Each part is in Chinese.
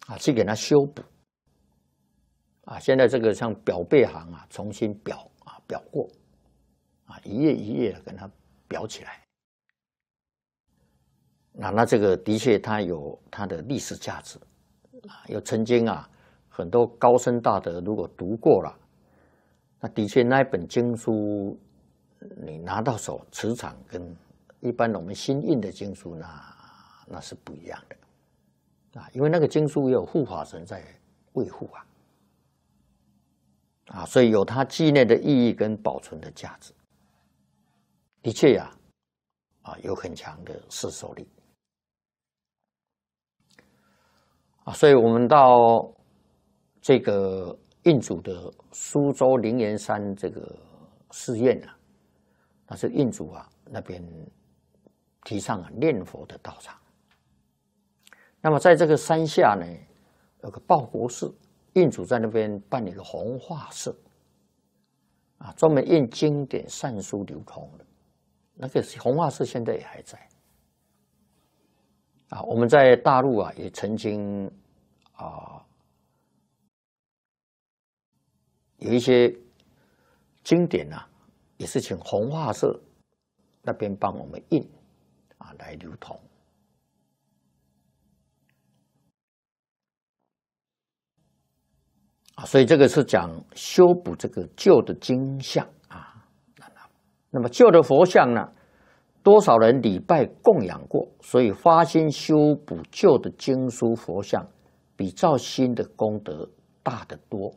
去给它修补现在这个像裱背行重新裱过一页一页的跟它裱起来。那这个的确它有它的历史价值有曾经很多高僧大德如果读过了，那的确那一本经书你拿到手磁场跟一般我们新印的经书那是不一样的因为那个经书也有护法神在维护所以有它纪念的意义跟保存的价值，的确有很强的摄受力所以我们到这个印祖的苏州灵岩山这个寺院那是印祖那边提倡念佛的道场。那么在这个山下呢，有个报国寺，印祖在那边办一个弘化社专门印经典善书流通的。那个弘化社现在也还在我们在大陆也曾经有一些经典也是请弘化社那边帮我们印来流通所以这个是讲修补这个旧的经像那么旧的佛像呢，多少人礼拜供养过，所以发心修补旧的经书佛像，比造新的功德大得多。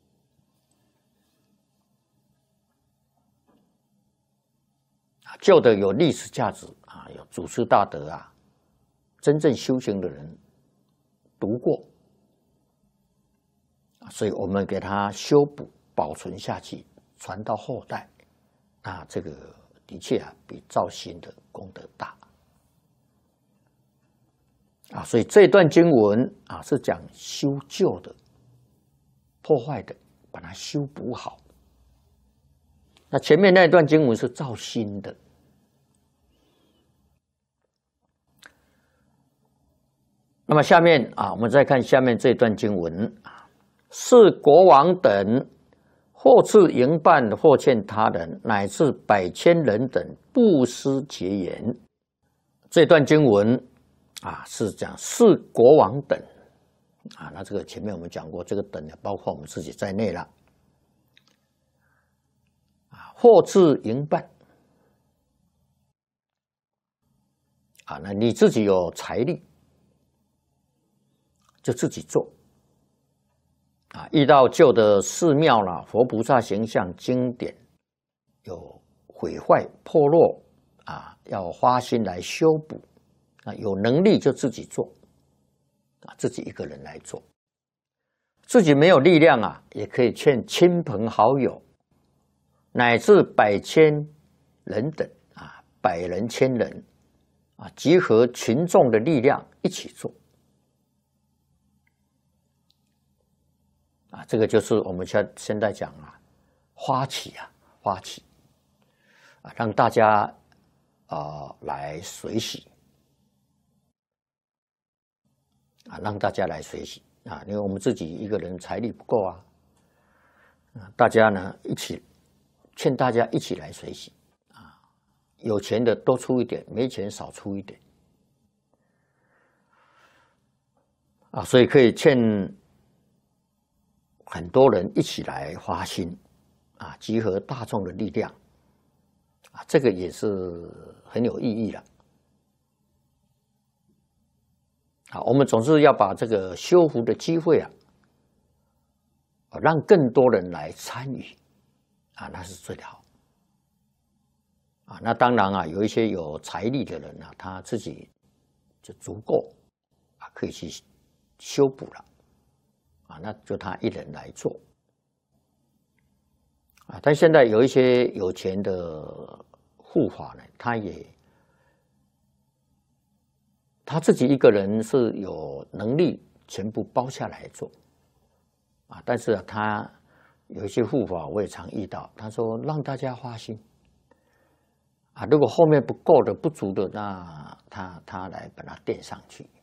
旧的有历史价值有祖师大德真正修行的人读过所以我们给它修补保存下去，传到后代这个的确比造新的功德大所以这段经文是讲修旧的破坏的把它修补好。那前面那段经文是造新的。那么下面我们再看下面这段经文是国王等或赐营办，或欠他人，乃至百千人等布施结缘。这段经文是讲是国王等那这个前面我们讲过，这个等包括我们自己在内了或赐营办那你自己有财力就自己做遇到旧的寺庙啦、佛菩萨形象经典有毁坏破落要花心来修补有能力就自己做自己一个人来做。自己没有力量也可以劝亲朋好友乃至百千人等百人千人集合群众的力量一起做这个就是我们现在讲发起让大家来随喜让大家来随喜因为我们自己一个人财力不够大家呢一起劝大家一起来随喜有钱的多出一点，没钱少出一点所以可以劝很多人一起来发心集合大众的力量这个也是很有意义的我们总是要把这个修福的机会让更多人来参与那是最好那当然有一些有财力的人他自己就足够可以去修补了那就他一人来做但现在有一些有钱的护法呢，他自己一个人是有能力全部包下来做但是他有一些护法我也常遇到，他说让大家花心如果后面不够的不足的，那他来把它垫上去